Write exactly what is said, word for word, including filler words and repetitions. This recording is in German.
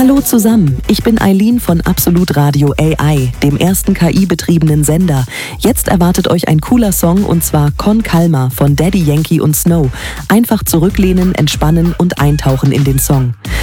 Hallo zusammen, ich bin Eileen von Absolut Radio A I, dem ersten K I-betriebenen Sender. Jetzt erwartet euch ein cooler Song und zwar Con Calma von Daddy Yankee und Snow. Einfach zurücklehnen, entspannen und eintauchen in den Song.